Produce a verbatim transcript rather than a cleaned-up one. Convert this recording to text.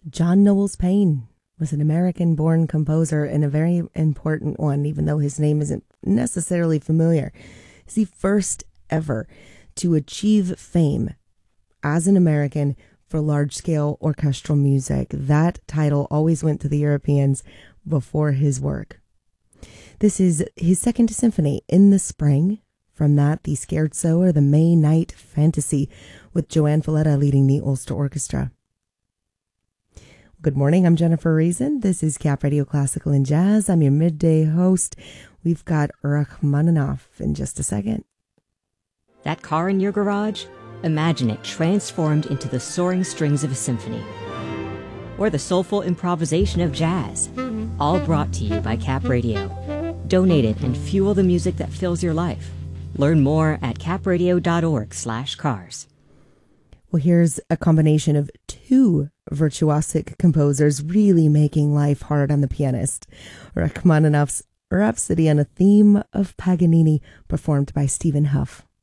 John Knowles Paine was an American-born composer and a very important one, even though his name isn't necessarily familiar. He's the first ever to achieve fame as an American for large-scale orchestral music. That title always went to the Europeans before his work. This is his second symphony, In the Spring. From that, the Scherzo, or the May Night Fantasy, with Joanne Falletta leading the Ulster Orchestra. Good morning, I'm Jennifer Reason. This is Cap Radio Classical and Jazz. I'm your midday host. We've got Rachmaninoff in just a second. That car in your garage? Imagine it transformed into the soaring strings of a symphony. Or the soulful improvisation of jazz. All brought to you by Cap Radio. Donate it and fuel the music that fills your life. Learn more at capradio.org slash cars. Well, here's a combination of two virtuosic composers really making life hard on the pianist. Rachmaninoff's Rhapsody on a Theme of Paganini, performed by Stephen Huff.